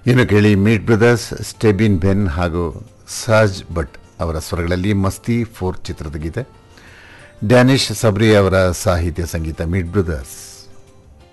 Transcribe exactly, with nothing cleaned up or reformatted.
ಇನ್ನು ಕೇಳಿ meet brothers, ಸ್ಟೆಬಿನ್ ಬೆನ್ ಹಾಗೂ ಸಾಜ್ ಭಟ್ ಅವರ ಸ್ವರಗಳಲ್ಲಿ ಮಸ್ತಿ ಫೋರ್ ಚಿತ್ರದ ಗೀತೆ. ಡ್ಯಾನಿಶ್ ಸಬ್ರಿ ಅವರ ಸಾಹಿತ್ಯ ಸಂಗೀತ. Meet brothers.